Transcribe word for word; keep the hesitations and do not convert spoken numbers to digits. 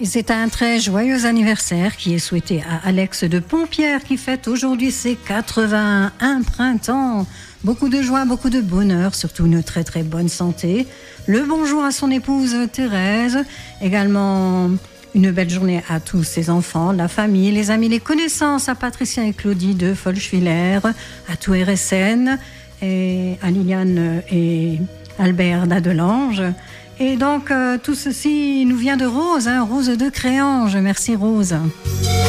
Et c'est un très joyeux anniversaire qui est souhaité à Alex de Pompierre qui fête aujourd'hui ses quatre-vingt-un printemps. Beaucoup de joie, beaucoup de bonheur, surtout une très très bonne santé. Le bonjour à son épouse Thérèse, également une belle journée à tous ses enfants, la famille, les amis, les connaissances, à Patricia et Claudie de Folschwiller, à tout R S N, et à Liliane et Albert d'Adelange. Et donc, euh, tout ceci nous vient de Rose, hein, Rose de Créange. Merci Rose.